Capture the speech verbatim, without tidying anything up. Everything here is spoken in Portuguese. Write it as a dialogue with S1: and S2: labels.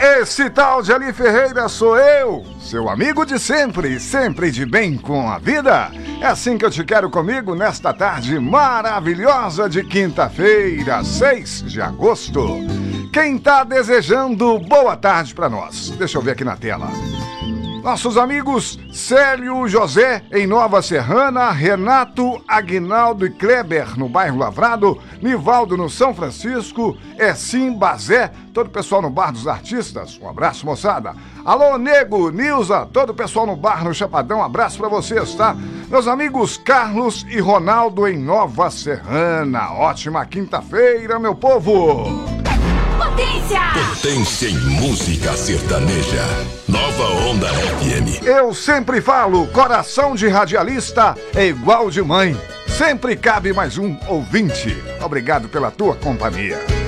S1: Esse tal de Ali Ferreira sou eu, seu amigo de sempre, sempre de bem com a vida. É assim que eu te quero comigo nesta tarde maravilhosa de quinta-feira, seis de agosto. Quem tá desejando boa tarde pra nós? Deixa eu ver aqui na tela. Nossos amigos Célio José, em Nova Serrana, Renato, Aguinaldo e Kleber, no bairro Lavrado, Nivaldo, no São Francisco, Essim, Bazé, todo o pessoal no Bar dos Artistas, um abraço, moçada. Alô, Nego, Nilza, todo o pessoal no Bar no Chapadão, um abraço pra vocês, tá? Meus amigos Carlos e Ronaldo, em Nova Serrana, ótima quinta-feira, meu povo!
S2: Potência!
S3: Potência em música sertaneja. Nova Onda F M.
S1: Eu sempre falo, coração de radialista é igual de mãe. Sempre cabe mais um ouvinte. Obrigado pela tua companhia.